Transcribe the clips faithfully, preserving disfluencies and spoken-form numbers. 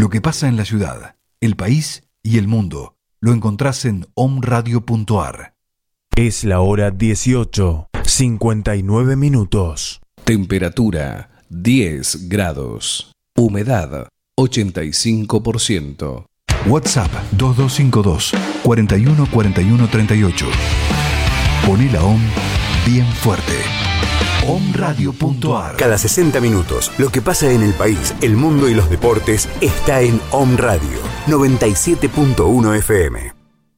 Lo que pasa en la ciudad, el país y el mundo lo encontrás en omradio punto ar. Es la hora dieciocho, cincuenta y nueve minutos. Temperatura diez grados. Humedad ochenta y cinco por ciento. WhatsApp dos dos cinco dos, cuatro uno cuatro uno tres ocho. Poné la O M bien fuerte. omradio punto ar. Cada sesenta minutos, lo que pasa en el país, el mundo y los deportes está en Om Radio noventa y siete punto uno F M.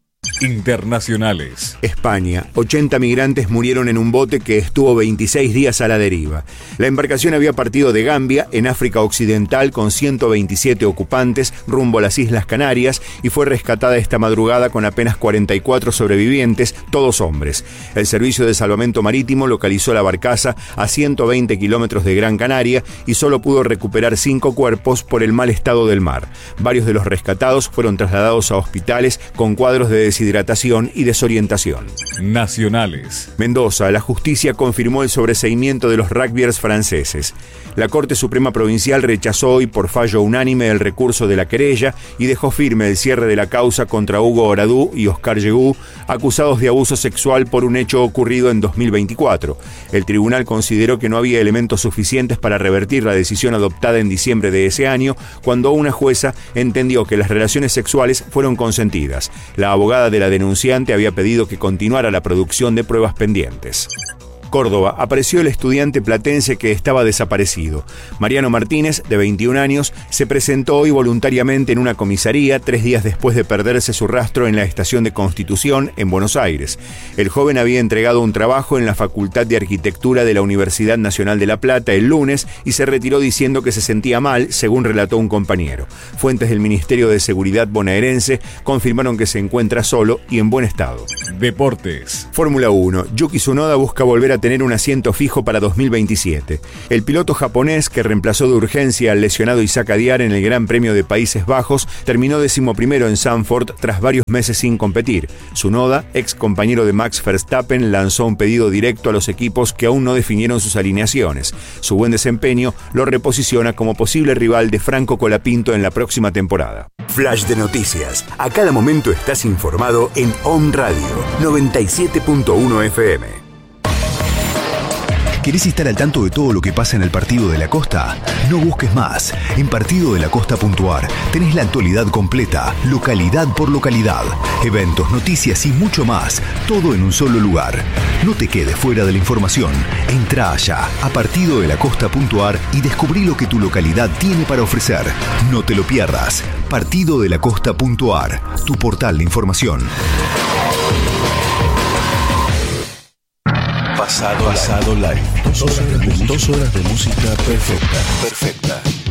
Internacionales. España. ochenta migrantes murieron en un bote que estuvo veintiséis días a la deriva. La embarcación había partido de Gambia, en África Occidental, con ciento veintisiete ocupantes, rumbo a las Islas Canarias, y fue rescatada esta madrugada con apenas cuarenta y cuatro sobrevivientes, todos hombres. El Servicio de Salvamento Marítimo localizó la barcaza a ciento veinte kilómetros de Gran Canaria y solo pudo recuperar cinco cuerpos por el mal estado del mar. Varios de los rescatados fueron trasladados a hospitales con cuadros de deshidratación y desorientación. Nacionales. Mendoza. La justicia confirmó el sobreseimiento de los rugbyers franceses. La Corte Suprema Provincial rechazó hoy por fallo unánime el recurso de la querella y dejó firme el cierre de la causa contra Hugo Oradú y Oscar Yegú, acusados de abuso sexual por un hecho ocurrido en dos mil veinticuatro. El tribunal consideró que no había elementos suficientes para revertir la decisión adoptada en diciembre de ese año, cuando una jueza entendió que las relaciones sexuales fueron consentidas. La abogada de la denunciante había pedido que continuara la producción de pruebas pendientes. Córdoba. Apareció el estudiante platense que estaba desaparecido. Mariano Martínez, de veintiún años, se presentó hoy voluntariamente en una comisaría tres días después de perderse su rastro en la estación de Constitución, en Buenos Aires. El joven había entregado un trabajo en la Facultad de Arquitectura de la Universidad Nacional de La Plata el lunes y se retiró diciendo que se sentía mal, según relató un compañero. Fuentes del Ministerio de Seguridad bonaerense confirmaron que se encuentra solo y en buen estado. Deportes. Fórmula uno. Yuki Tsunoda busca volver a tener un asiento fijo para dos mil veintisiete. El piloto japonés, que reemplazó de urgencia al lesionado Isaac Adiar en el Gran Premio de Países Bajos, terminó decimoprimero en Zandvoort tras varios meses sin competir. Tsunoda, ex compañero de Max Verstappen, lanzó un pedido directo a los equipos que aún no definieron sus alineaciones. Su buen desempeño lo reposiciona como posible rival de Franco Colapinto en la próxima temporada. Flash de noticias. A cada momento estás informado en Om Radio noventa y siete punto uno F M. ¿Querés estar al tanto de todo lo que pasa en el Partido de la Costa? No busques más. En partido de la costa punto ar tenés la actualidad completa, localidad por localidad, eventos, noticias y mucho más, todo en un solo lugar. No te quedes fuera de la información. Entrá allá a partido de la costa punto ar y descubrí lo que tu localidad tiene para ofrecer. No te lo pierdas. partido de la costa punto ar, tu portal de información. Pasado, pasado live. Dos horas de, dos horas de música perfecta. Perfecta.